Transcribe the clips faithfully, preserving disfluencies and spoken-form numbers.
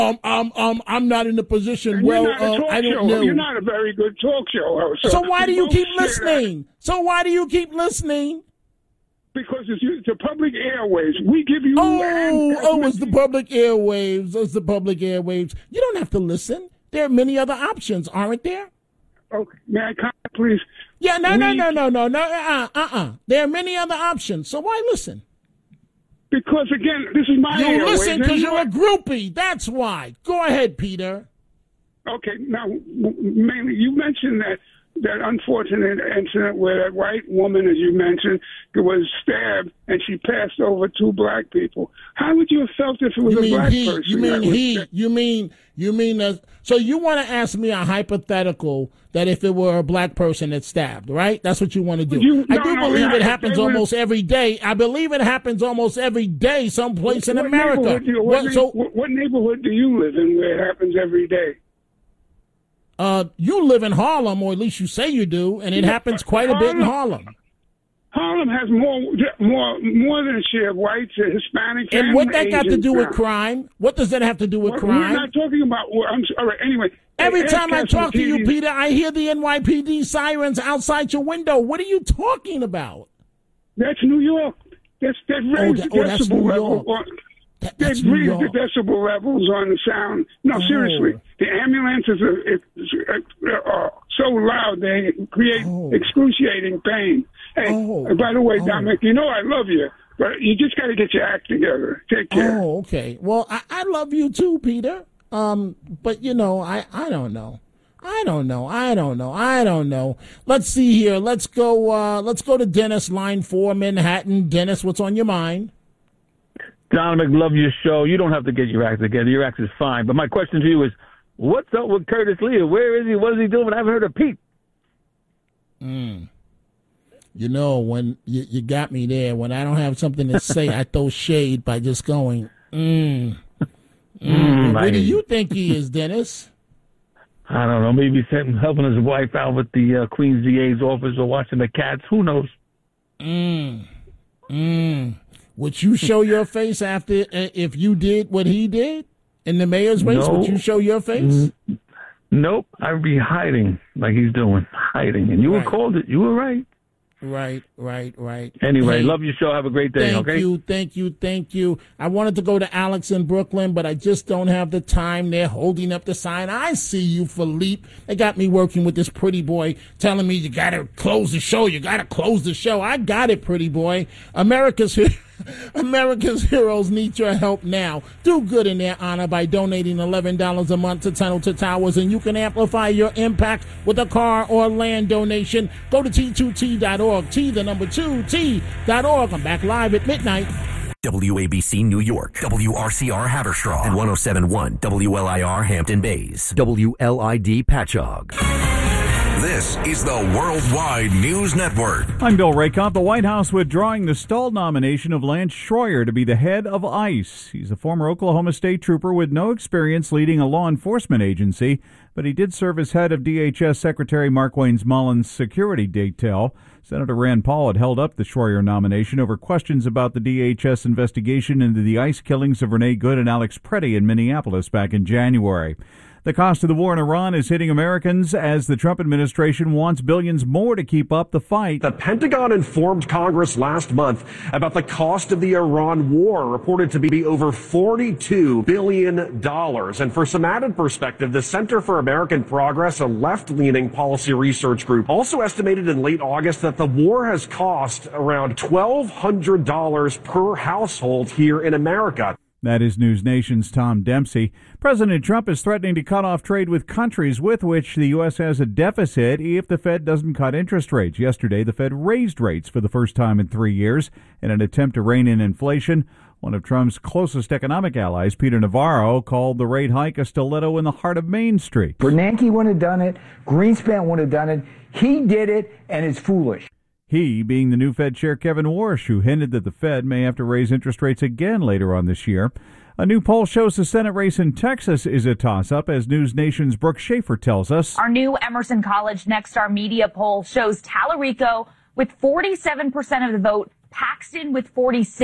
Um, um, um, I'm not in the position. And well, you're not a uh, talk I don't show. know. You're not a very good talk show host. So, so why do you keep share listening? that. So why do you keep listening? Because it's, it's the public airwaves. We give you. Oh, and, oh, it's the public airwaves. It's the public airwaves. You don't have to listen. There are many other options, aren't there? Okay, may I comment, please? Yeah, no, we, no, no, no, no, no, uh, uh, uh. There are many other options. So why listen? Because again, this is my. You airwaves, listen because you're you a groupie. That's why. Go ahead, Peter. Okay, now mainly you mentioned that. That unfortunate incident where that white woman, as you mentioned, was stabbed and she passed over two black people. How would you have felt if it was you a mean black he, person? You mean he? Was, you mean you mean uh, so you want to ask me a hypothetical that if it were a black person that stabbed, right? That's what you want to do. You, I no, do no, believe no, it happens almost every day. I believe it happens almost every day someplace in what America. Neighborhood you, what, what, so, what, what neighborhood do you live in where it happens every day? Uh, you live in Harlem, or at least you say you do, and it happens quite a bit in Harlem. Harlem has more, more, more than a share of whites, Hispanics, and, and what that got to do now. with crime? What does that have to do with well, crime? We're not talking about. Well, I'm sorry. Anyway, every time I talk to you, T V Peter, I hear the N Y P D sirens outside your window. What are you talking about? That's New York. That's that raised oh, that, the oh, that's decibel New level. York. That, They that's raise New the York. decibel levels on the sound. No, Oh. seriously. The ambulances are, are, are so loud they create Oh. excruciating pain. Hey, Oh. and by the way, Oh. Dominic, you know I love you, but you just got to get your act together. Take care. Oh, okay. Well, I, I love you too, Peter. Um, but you know, I, I don't know. I don't know. I don't know. I don't know. Let's see here. Let's go. Uh, let's go to Dennis, line four, Manhattan. Dennis, what's on your mind? Dominic, love your show. You don't have to get your act together. Your act is fine. But my question to you is, what's up with Curtis Lee? Where is he? What is he doing? I haven't heard a peep. Mm. You know, when you, you got me there, when I don't have something to say, I throw shade by just going, mm. Mm. Mm, Where do I- you think he is, Dennis? I don't know. Maybe he's helping his wife out with the uh, Queen's D A's office or watching the cats. Who knows? Mm. Mm. Would you show your face after uh, if you did what he did in the mayor's race? No. Would you show your face? Mm, nope. I'd be hiding like he's doing, hiding. And you Right. were called it. You were right. Right, right, right. Anyway, Hey, love your show. Have a great day. Thank okay. you, thank you, thank you. I wanted to go to Alex in Brooklyn, but I just don't have the time. They're holding up the sign. I see you, Philippe. They got me working with this pretty boy telling me you got to close the show. You got to close the show. I got it, pretty boy. America's America's heroes need your help now. Do good in their honor by donating eleven dollars a month to Tunnel to Towers, and you can amplify your impact with a car or land donation. Go to T two T dot org, T the number two, T dot org. I'm back live at midnight. W A B C New York, W R C R Haverstraw, and one oh seven point one W L I R Hampton Bays, W L I D Patchogue. This is the Worldwide News Network. I'm Bill Rakoff. The White House withdrawing the stalled nomination of Lance Schroyer to be the head of ICE. He's a former Oklahoma State trooper with no experience leading a law enforcement agency, but he did serve as head of D H S Secretary Markwayne Mullin's security detail. Senator Rand Paul had held up the Schroyer nomination over questions about the D H S investigation into the ICE killings of Renee Good and Alex Preddy in Minneapolis back in January. The cost of the war in Iran is hitting Americans as the Trump administration wants billions more to keep up the fight. The Pentagon informed Congress last month about the cost of the Iran war, reported to be over forty-two billion dollars. And for some added perspective, the Center for American Progress, a left-leaning policy research group, also estimated in late August that the war has cost around twelve hundred dollars per household here in America. That is News Nation's Tom Dempsey. President Trump is threatening to cut off trade with countries with which the U S has a deficit if the Fed doesn't cut interest rates. Yesterday, the Fed raised rates for the first time in three years in an attempt to rein in inflation. One of Trump's closest economic allies, Peter Navarro, called the rate hike a stiletto in the heart of Main Street. Bernanke wouldn't have done it. Greenspan wouldn't have done it. He did it, and it's foolish. He being the new Fed Chair Kevin Warsh, who hinted that the Fed may have to raise interest rates again later on this year. A new poll shows the Senate race in Texas is a toss-up, as News Nation's Brooke Schaefer tells us. Our new Emerson College Next Star Media poll shows Tallarico with forty-seven percent of the vote, Paxton with forty-six.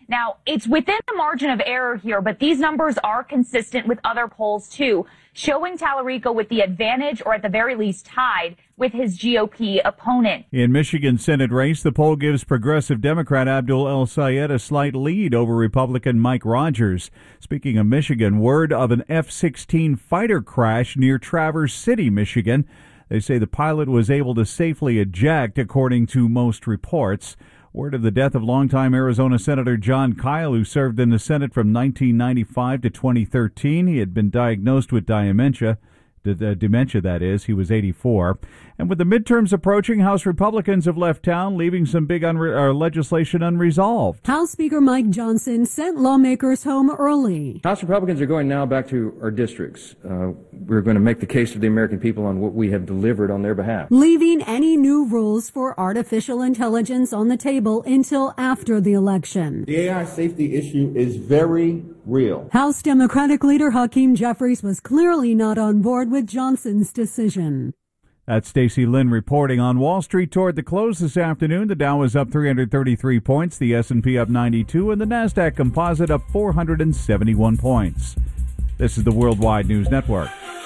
Now, it's within the margin of error here, but these numbers are consistent with other polls, too, showing Tallarico with the advantage, or at the very least tied, with his G O P opponent. In Michigan's Senate race, the poll gives progressive Democrat Abdul El-Sayed a slight lead over Republican Mike Rogers. Speaking of Michigan, word of an F sixteen fighter crash near Traverse City, Michigan. They say the pilot was able to safely eject, according to most reports. Word of the death of longtime Arizona Senator John Kyle, who served in the Senate from nineteen ninety-five to twenty thirteen. He had been diagnosed with dementia. The dementia, that is. He was eighty-four. And with the midterms approaching, House Republicans have left town, leaving some big unre- uh, legislation unresolved. House Speaker Mike Johnson sent lawmakers home early. House Republicans are going now back to our districts. Uh, we're going to make the case to the American people on what we have delivered on their behalf. Leaving any new rules for artificial intelligence on the table until after the election. The A I safety issue is very real. House Democratic leader Hakeem Jeffries was clearly not on board with Johnson's decision. That's Stacey Lynn reporting. On Wall Street toward the close this afternoon. The Dow was up three hundred thirty-three points, the S and P up ninety-two, and the NASDAQ Composite up four hundred seventy-one points. This is the Worldwide News Network.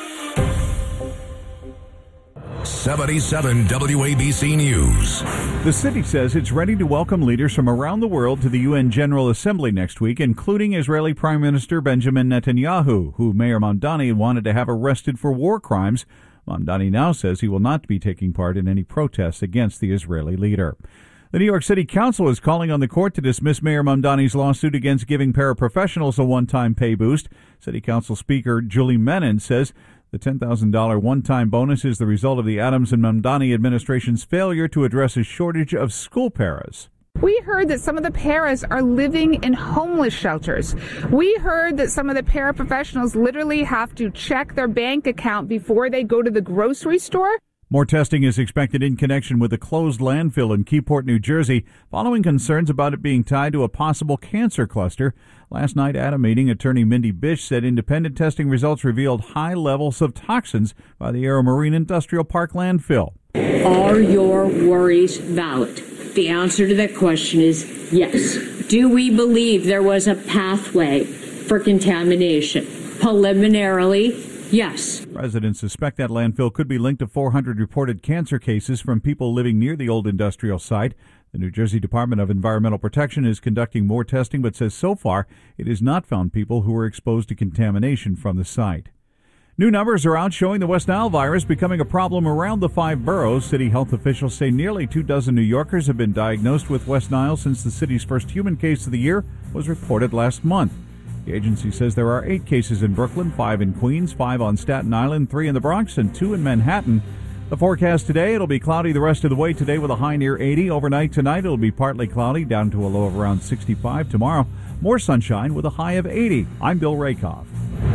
seventy-seven W A B C News. The city says it's ready to welcome leaders from around the world to the U N General Assembly next week, including Israeli Prime Minister Benjamin Netanyahu, who Mayor Mamdani wanted to have arrested for war crimes. Mamdani now says he will not be taking part in any protests against the Israeli leader. The New York City Council is calling on the court to dismiss Mayor Mamdani's lawsuit against giving paraprofessionals a one-time pay boost. City Council Speaker Julie Menon says the ten thousand dollars one-time bonus is the result of the Adams and Mamdani administration's failure to address a shortage of school paras. We heard that some of the paras are living in homeless shelters. We heard that some of the paraprofessionals literally have to check their bank account before they go to the grocery store. More testing is expected in connection with a closed landfill in Keyport, New Jersey, following concerns about it being tied to a possible cancer cluster. Last night at a meeting, attorney Mindy Bish said independent testing results revealed high levels of toxins by the Aero Marine Industrial Park landfill. Are your worries valid? The answer to that question is yes. Do we believe there was a pathway for contamination? Preliminarily, yes. Residents suspect that landfill could be linked to four hundred reported cancer cases from people living near the old industrial site. The New Jersey Department of Environmental Protection is conducting more testing, but says so far it has not found people who were exposed to contamination from the site. New numbers are out showing the West Nile virus becoming a problem around the five boroughs. City health officials say nearly two dozen New Yorkers have been diagnosed with West Nile since the city's first human case of the year was reported last month. The agency says there are eight cases in Brooklyn, five in Queens, five on Staten Island, three in the Bronx, and two in Manhattan. The forecast today, it'll be cloudy the rest of the way today with a high near eighty. Overnight tonight, it'll be partly cloudy down to a low of around sixty-five. Tomorrow, more sunshine with a high of eighty. I'm Bill Rakoff.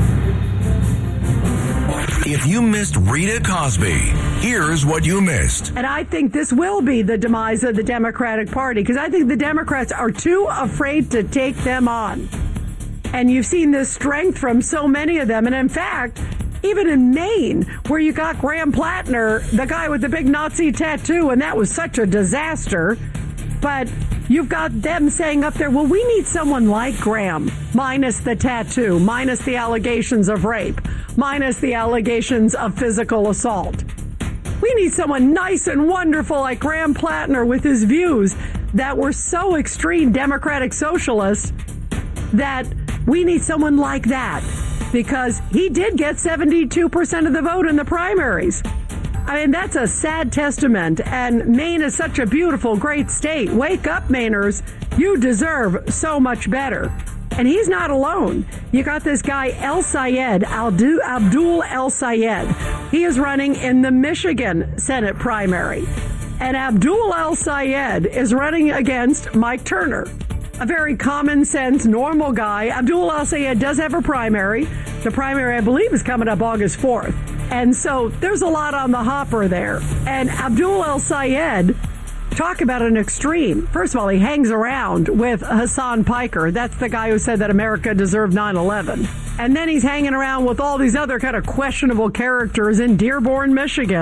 If you missed Rita Cosby, here's what you missed. And I think this will be the demise of the Democratic Party, because I think the Democrats are too afraid to take them on. And you've seen this strength from so many of them. And in fact, even in Maine, where you got Graham Plattner, the guy with the big Nazi tattoo, and that was such a disaster. But you've got them saying up there, well, we need someone like Graham, minus the tattoo, minus the allegations of rape, minus the allegations of physical assault. We need someone nice and wonderful like Graham Plattner with his views that were so extreme Democratic socialists that we need someone like that, because he did get seventy-two percent of the vote in the primaries. I mean, that's a sad testament, and Maine is such a beautiful, great state. Wake up, Mainers. You deserve so much better. And he's not alone. You got this guy, El-Sayed, Abdul El-Sayed. He is running in the Michigan Senate primary. And Abdul El-Sayed is running against Mike Turner, a very common sense, normal guy. Abdul El-Sayed does have a primary. The primary, I believe, is coming up August fourth. And so there's a lot on the hopper there. And Abdul El-Sayed, talk about an extreme. First of all, he hangs around with Hassan Piker. That's the guy who said that America deserved nine eleven. And then he's hanging around with all these other kind of questionable characters in Dearborn, Michigan.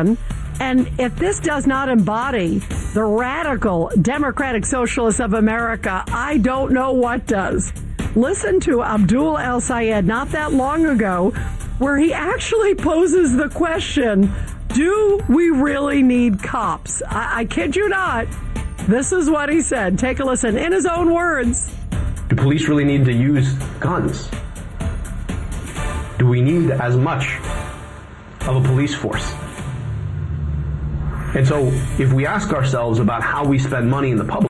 And if this does not embody the radical Democratic Socialists of America, I don't know what does. Listen to Abdul El-Sayed not that long ago, where he actually poses the question, do we really need cops? I, I kid you not. This is what he said. Take a listen in his own words. Do police really need to use guns? Do we need as much of a police force? And so if we ask ourselves about how we spend money in the public